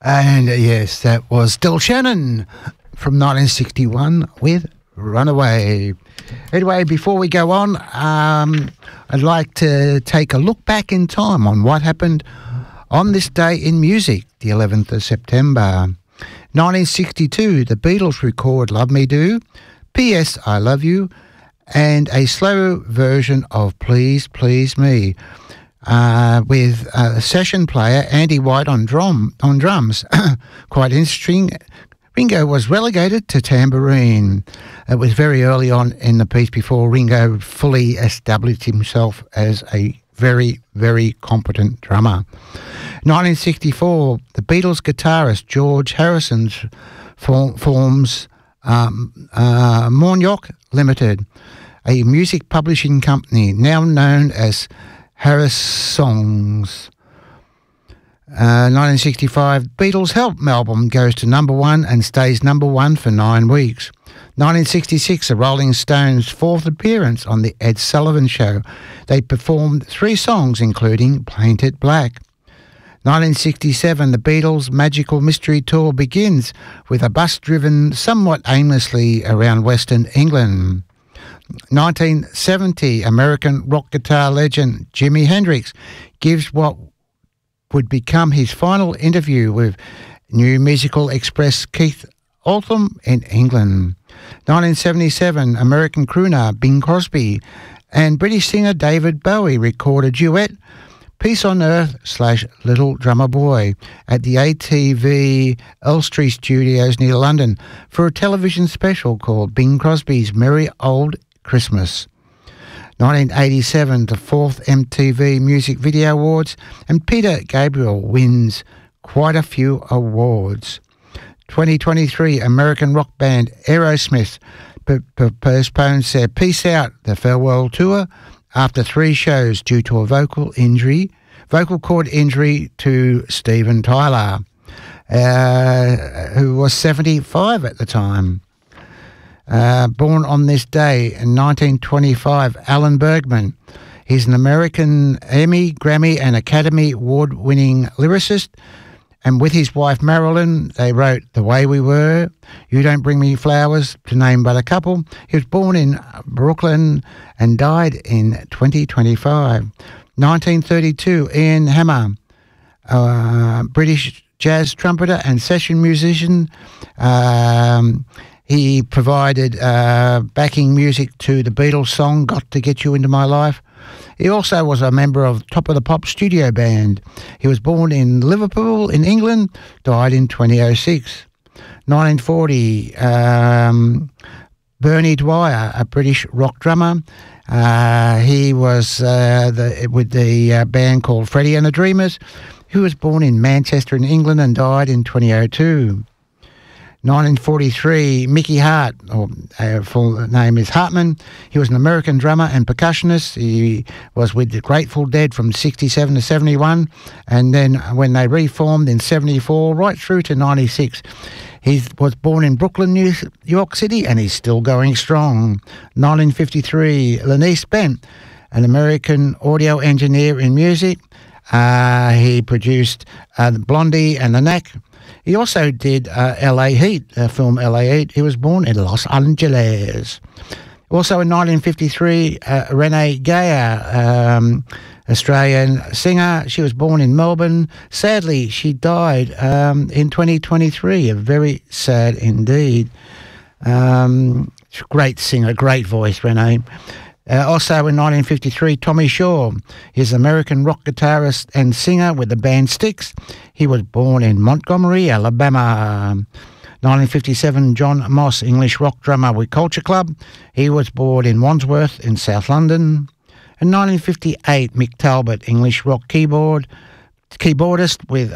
And yes, that was Del Shannon from 1961 with Runaway. Anyway, before we go on, I'd like to take a look back in time on what happened on this day in music, the 11th of September. 1962, the Beatles record Love Me Do, P.S. I Love You, and a slow version of Please Please Me, with a session player Andy White on drums. Quite interesting. Ringo was relegated to tambourine. It was very early on in the piece before Ringo fully established himself as a very, very competent drummer. 1964, the Beatles guitarist George Harrison forms Moorcock Limited, a music publishing company now known as Harris Songs. 1965, Beatles' Help album goes to number one and stays number one for 9 weeks. 1966, the Rolling Stones' fourth appearance on the Ed Sullivan Show. They performed 3 songs, including Paint It Black. 1967, the Beatles' Magical Mystery Tour begins with a bus driven somewhat aimlessly around Western England. 1970, American rock guitar legend Jimi Hendrix gives what would become his final interview with New Musical Express Keith Altham in England. 1977, American crooner Bing Crosby and British singer David Bowie record a duet, Peace on Earth / Little Drummer Boy, at the ATV Elstree Studios near London for a television special called Bing Crosby's Merry Old Christmas. 1987, the 4th MTV Music Video Awards, and Peter Gabriel wins quite a few awards. 2023, American rock band Aerosmith postpones their Peace Out, the farewell tour, after 3 shows due to a vocal cord injury to Steven Tyler, who was 75 at the time. Born on this day in 1925, Alan Bergman. He's an American Emmy, Grammy and Academy Award-winning lyricist. And with his wife Marilyn, they wrote The Way We Were, You Don't Bring Me Flowers, to name but a couple. He was born in Brooklyn and died in 2025. 1932, Ian Hammer, British jazz trumpeter and session musician. He provided backing music to the Beatles song Got to Get You Into My Life. He also was a member of Top of the Pops studio band. He was born in Liverpool in England, died in 2006. 1940, Bernie Dwyer, a British rock drummer. He was with the band called Freddie and the Dreamers, who was born in Manchester in England and died in 2002. 1943, Mickey Hart, or full name is Hartman. He was an American drummer and percussionist. He was with the Grateful Dead from 67 to 71, and then when they reformed in 74, right through to 96. He was born in Brooklyn, New York City, and he's still going strong. 1953, Lenise Bent, an American audio engineer in music. He produced Blondie and The Knack. He also did L.A. Heat, film L.A. Heat. He was born in Los Angeles. Also in 1953, Renee Geyer, Australian singer. She was born in Melbourne. Sadly, she died in 2023. Very sad indeed. Great singer, great voice, Renee. Also in 1953, Tommy Shaw. He's an American rock guitarist and singer with the band Styx. He was born in Montgomery, Alabama. 1957, John Moss, English rock drummer with Culture Club. He was born in Wandsworth in South London. In 1958, Mick Talbot, English rock keyboardist with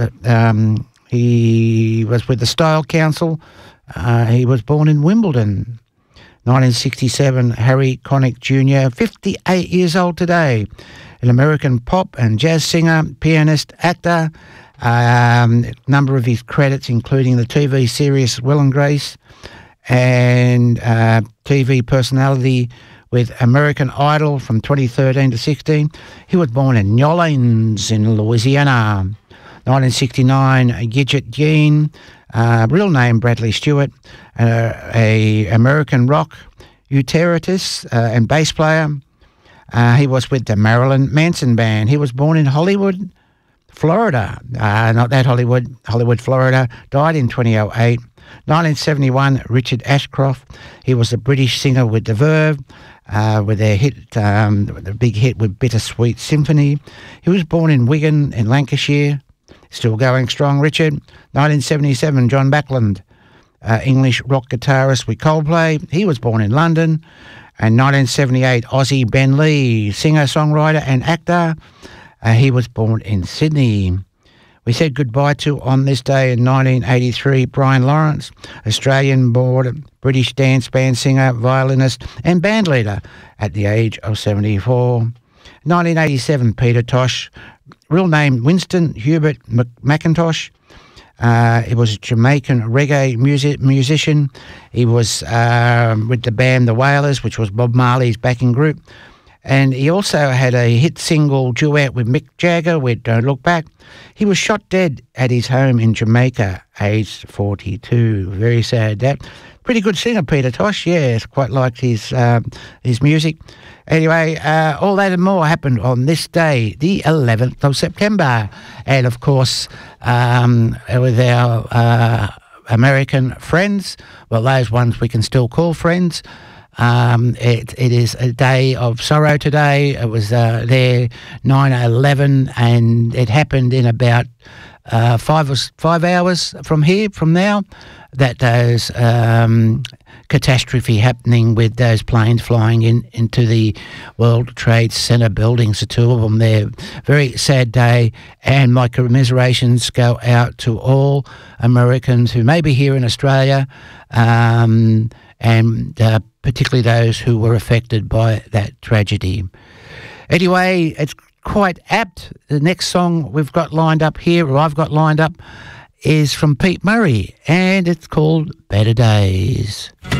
he was with the Style Council. He was born in Wimbledon. 1967, Harry Connick Jr., 58 years old today, an American pop and jazz singer, pianist, actor. Number of his credits including the TV series Will and Grace and TV personality with American Idol from 2013 to 16. He was born in New Orleans in Louisiana. 1969, Gidget Jean, real name Bradley Stewart, a American rock guitarist and bass player. He was with the Marilyn Manson Band. He was born in Hollywood, Florida. Not that Hollywood, Florida. Died in 2008. 1971, Richard Ashcroft. He was a British singer with The Verve, with their hit, the big hit with Bittersweet Symphony. He was born in Wigan in Lancashire. Still going strong, Richard. 1977, John Backlund, English rock guitarist with Coldplay. He was born in London. And 1978, Aussie Ben Lee, singer-songwriter and actor. He was born in Sydney. We said goodbye to, on this day in 1983, Brian Lawrence, Australian-born British dance band singer, violinist and bandleader at the age of 74. 1987, Peter Tosh, real name Winston Hubert McIntosh. He was a Jamaican reggae musician. He was with the band The Wailers, which was Bob Marley's backing group. And he also had a hit single duet with Mick Jagger with Don't Look Back. He was shot dead at his home in Jamaica, aged 42. Very sad that. Pretty good singer, Peter Tosh. Yeah, quite liked his music. Anyway, all that and more happened on this day, the 11th of September. And, of course, with our American friends, well, those ones we can still call friends, it is a day of sorrow today. It was their 9/11, and it happened in about 5 hours from now, that there's catastrophe happening with those planes flying into the World Trade Center buildings, the two of them there. Very sad day, and my commiserations go out to all Americans who may be here in Australia, and particularly those who were affected by that tragedy. Anyway, it's quite apt. The next song we've got lined up here, or I've got lined up, is from Pete Murray, and it's called Better Days.